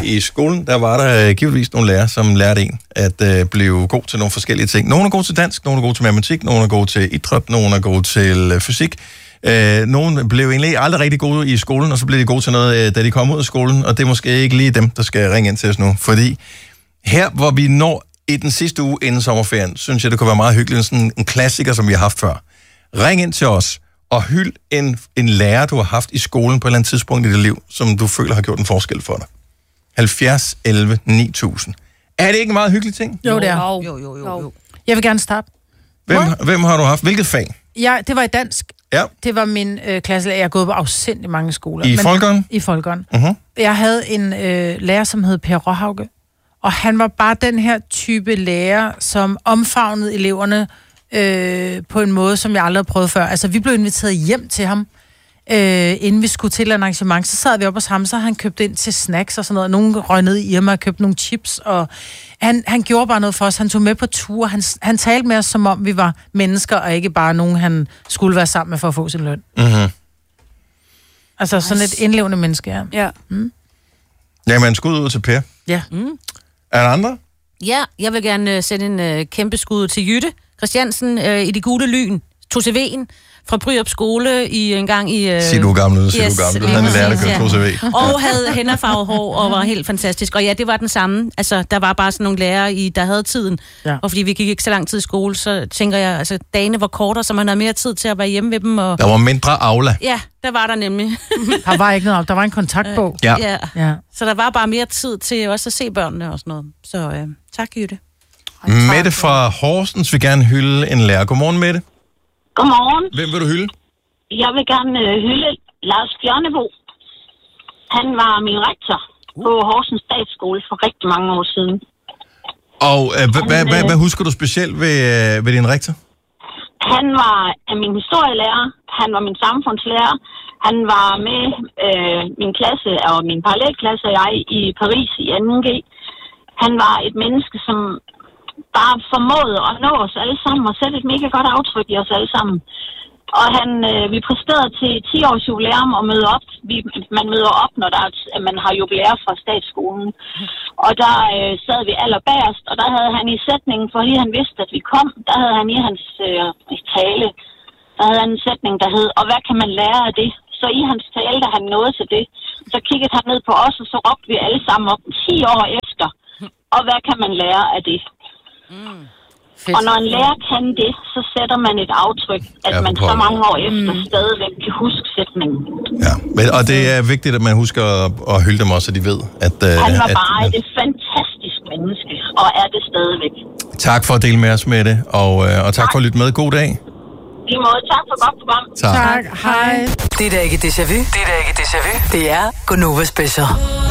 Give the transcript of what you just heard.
i skolen, der var der givetvis nogle lærere, som lærte en at blive god til nogle forskellige ting. Nogle er gode til dansk, nogle er gode til matematik, nogle er gode til idræt, nogle er gode til fysik. Nogle blev egentlig aldrig rigtig gode i skolen, og så blev de gode til noget, da de kom ud af skolen, og det er måske ikke lige dem, der skal ringe ind til os nu, fordi her, hvor vi når i den sidste uge inden sommerferien, synes jeg, det kunne være meget hyggeligt, sådan en klassiker, som vi har haft før. Ring ind til os og hyld en lærer, du har haft i skolen på et eller andet tidspunkt i dit liv, som du føler har gjort en forskel for dig. 70 11 9000. Er det ikke en meget hyggelig ting? Jo, det er. Jo. Jeg vil gerne starte. Hvem har du haft? Hvilket fag? Ja, det var i dansk. Ja. Det var min klasselærer. Jeg har gået på afsindig mange skoler. I Folkeren? I Folkeren. Uh-huh. Jeg havde en lærer, som hed Per Råhauke. Og han var bare den her type lærer, som omfavnede eleverne på en måde, som jeg aldrig havde prøvet før. Altså, vi blev inviteret hjem til ham, inden vi skulle til et arrangement. Så sad vi op hos ham, så han købte ind til snacks og sådan noget. Nogen røg ned i Irma og købte nogle chips, og han gjorde bare noget for os. Han tog med på ture. Han talte med os, som om vi var mennesker, og ikke bare nogen, han skulle være sammen med for at få sin løn. Mm-hmm. Altså, sådan et indlevende menneske, ja. Ja. Jamen, skud ud til Per. Ja. Er der andre? Ja, jeg vil gerne sende en kæmpe skud til Jytte Christiansen i de gule lyn, 2CV'en, fra Bryrup Skole en gang i... Sig du gammel, Du havde en lærer, der kørte 2CV. Og havde hænderfarvet hår, og var helt fantastisk. Og ja, det var den samme. Altså, der var bare sådan nogle lærere, der havde tiden. Ja. Og fordi vi gik ikke så lang tid i skole, så tænker jeg, altså, dagene var kortere, så man havde mere tid til at være hjemme ved dem. Og... Der var mindre aula. Ja, der var der nemlig. Der var ikke noget op. Der var en kontaktbog. Ja. Så der var bare mere tid til også at se børnene og sådan noget. Så tak, Jytte. Mette fra Horsens vil gerne hylde en lærer. Godmorgen, Mette. Godmorgen. Hvem vil du hylde? Jeg vil gerne hylde Lars Bjørnebo. Han var min rektor på Horsens Statsskole for rigtig mange år siden. Og hvad husker du specielt ved din rektor? Han var min historielærer. Han var min samfundslærer. Han var med min klasse og min parallelklasse og jeg i Paris i 2G. Han var et menneske, som bare formåede at nå os alle sammen og sætte et mega godt aftryk i os alle sammen. Og vi præsterede til 10 års jubilæum og møde op. Man møder op, når man har jubilæer fra statsskolen. Og der sad vi allerbagerst, og der havde han i sætningen, for lige han vidste, at vi kom, der havde han i hans tale, der havde han en sætning, der hed, og hvad kan man lære af det? Så i hans tale, da han nåede til det, så kiggede han ned på os, og så råbte vi alle sammen op 10 år efter. Og hvad kan man lære af det? Og når en lærer kan det, så sætter man et aftryk, at man så mange år efter stadigvæk kan huske sætningen. Ja, og det er vigtigt, at man husker at hylde dem også, så de ved, at... Han var bare et fantastisk menneske, og er det stadigvæk. Tak for at dele med os med det, og tak for at lytte med. God dag. I måde, tak for godt program. Tak. Hej. Det er da ikke déjà vu. Det er Gonova Special.